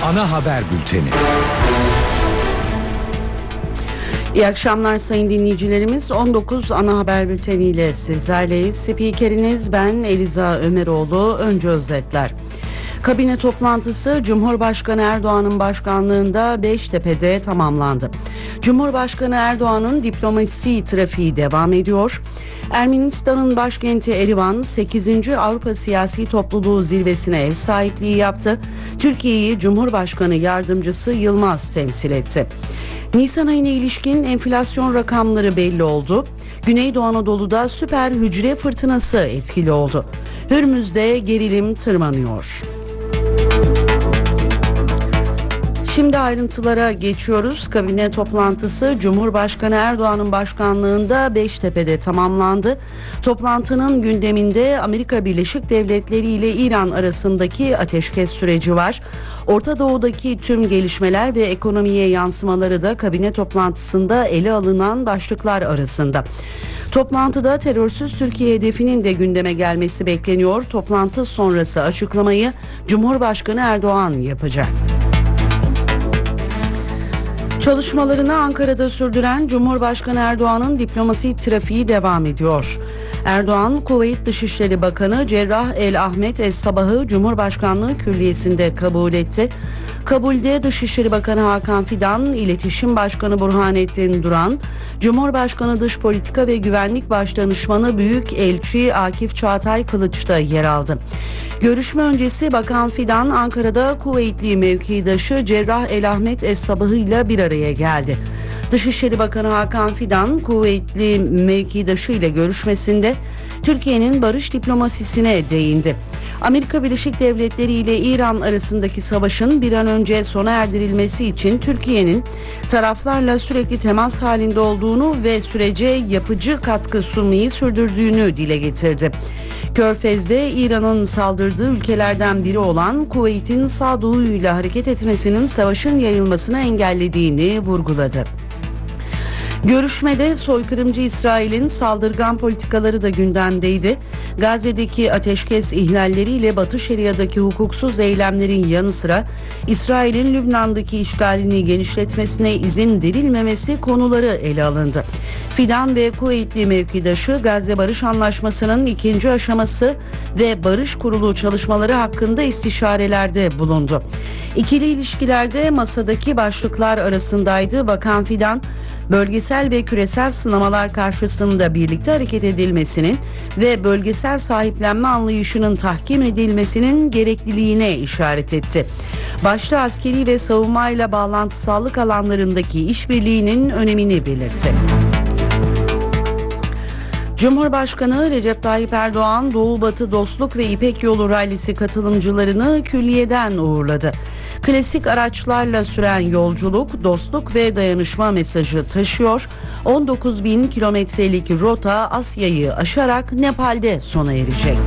Ana haber bülteni. İyi akşamlar sayın dinleyicilerimiz. 19 ana haber bülteniyle sizlerleyiz. Spikeriniz ben Eliza Ömeroğlu. Önce özetler. Kabine toplantısı Cumhurbaşkanı Erdoğan'ın başkanlığında Beştepe'de tamamlandı. Cumhurbaşkanı Erdoğan'ın diplomasi trafiği devam ediyor. Ermenistan'ın başkenti Erivan 8. Avrupa Siyasi Topluluğu zirvesine ev sahipliği yaptı. Türkiye'yi Cumhurbaşkanı Yardımcısı Yılmaz temsil etti. Nisan ayına ilişkin enflasyon rakamları belli oldu. Güneydoğu Anadolu'da süper hücre fırtınası etkili oldu. Hürmüz'de gerilim tırmanıyor. Şimdi ayrıntılara geçiyoruz. Kabine toplantısı Cumhurbaşkanı Erdoğan'ın başkanlığında Beştepe'de tamamlandı. Toplantının gündeminde Amerika Birleşik Devletleri ile İran arasındaki ateşkes süreci var. Orta Doğu'daki tüm gelişmeler ve ekonomiye yansımaları da kabine toplantısında ele alınan başlıklar arasında. Toplantıda terörsüz Türkiye hedefinin de gündeme gelmesi bekleniyor. Toplantı sonrası açıklamayı Cumhurbaşkanı Erdoğan yapacak. Çalışmalarını Ankara'da sürdüren Cumhurbaşkanı Erdoğan'ın diplomasi trafiği devam ediyor. Erdoğan, Kuveyt Dışişleri Bakanı Cerrah El Ahmet Es Sabah'ı Cumhurbaşkanlığı Külliyesi'nde kabul etti. Kabulde Dışişleri Bakanı Hakan Fidan, İletişim Başkanı Burhanettin Duran, Cumhurbaşkanı Dış Politika ve Güvenlik Başdanışmanı Büyükelçi Akif Çağatay Kılıç da yer aldı. Görüşme öncesi Bakan Fidan, Ankara'da Kuveytli mevkidaşı Cerrah El Ahmet Es Sabah'ı ile bir araya geldi. Dışişleri Bakanı Hakan Fidan, Kuveytli mevkidaşı ile görüşmesinde Türkiye'nin barış diplomasisine değindi. Amerika Birleşik Devletleri ile İran arasındaki savaşın bir an önce sona erdirilmesi için Türkiye'nin taraflarla sürekli temas halinde olduğunu ve sürece yapıcı katkı sunmayı sürdürdüğünü dile getirdi. Körfez'de İran'ın saldırdığı ülkelerden biri olan Kuveyt'in sağduyuyla hareket etmesinin savaşın yayılmasını engellediğini vurguladı. Görüşmede soykırımcı İsrail'in saldırgan politikaları da gündemdeydi. Gazze'deki ateşkes ihlalleriyle Batı Şeria'daki hukuksuz eylemlerin yanı sıra İsrail'in Lübnan'daki işgalini genişletmesine izin verilmemesi konuları ele alındı. Fidan ve Kuveytli mevkidaşı Gazze Barış Anlaşması'nın 2. aşaması ve Barış Kurulu çalışmaları hakkında istişarelerde bulundu. İkili ilişkilerde masadaki başlıklar arasındaydı. Bakan Fidan, bölgesel ve küresel sınamalar karşısında birlikte hareket edilmesinin ve bölgesel sahiplenme anlayışının tahkim edilmesinin gerekliliğine işaret etti. Başta askeri ve savunmayla bağlantısallık alanlarındaki işbirliğinin önemini belirtti. Cumhurbaşkanı Recep Tayyip Erdoğan, Doğu-Batı Dostluk ve İpek Yolu Rallisi katılımcılarını külliyeden uğurladı. Klasik araçlarla süren yolculuk, dostluk ve dayanışma mesajı taşıyor. 19.000 kilometrelik rota Asya'yı aşarak Nepal'de sona erecek.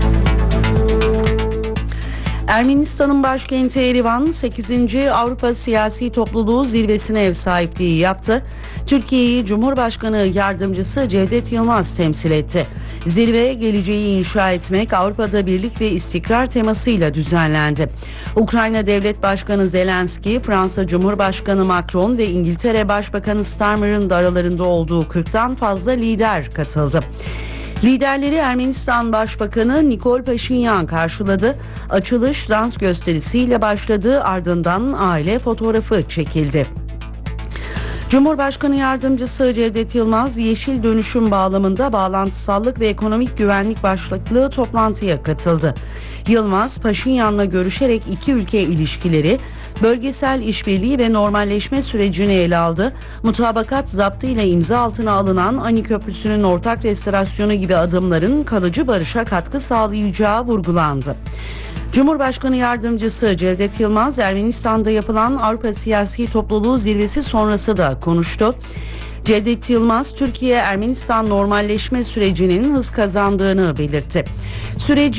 Ermenistan'ın başkenti Erivan 8. Avrupa Siyasi Topluluğu zirvesine ev sahipliği yaptı. Türkiye'yi Cumhurbaşkanı Yardımcısı Cevdet Yılmaz temsil etti. Zirve, geleceği inşa etmek, Avrupa'da birlik ve istikrar temasıyla düzenlendi. Ukrayna Devlet Başkanı Zelenski, Fransa Cumhurbaşkanı Macron ve İngiltere Başbakanı Starmer'ın da aralarında olduğu 40'tan fazla lider katıldı. Liderleri Ermenistan Başbakanı Nikol Paşinyan karşıladı. Açılış dans gösterisiyle başladı, ardından aile fotoğrafı çekildi. Cumhurbaşkanı Yardımcısı Cevdet Yılmaz, yeşil dönüşüm bağlamında bağlantısallık ve ekonomik güvenlik başlıklı toplantıya katıldı. Yılmaz, Paşinyan'la görüşerek iki ülke ilişkileri, bölgesel işbirliği ve normalleşme sürecini ele aldı. Mutabakat zaptıyla imza altına alınan Ani Köprüsü'nün ortak restorasyonu gibi adımların kalıcı barışa katkı sağlayacağı vurgulandı. Cumhurbaşkanı Yardımcısı Cevdet Yılmaz, Ermenistan'da yapılan Avrupa Siyasi Topluluğu zirvesi sonrası da konuştu. Cevdet Yılmaz, Türkiye-Ermenistan normalleşme sürecinin hız kazandığını belirtti. Süreci